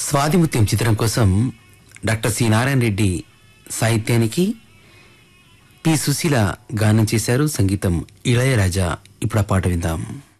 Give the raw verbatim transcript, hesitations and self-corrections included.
స్వాతిముత్యం చిత్రం కోసం doctor C Narayana Reddy సాహిత్యానికి పి సుశీల గానం చేశారు. సంగీతం ఇళయరాజా. ఇప్పుడు ఆ పాట విందాం.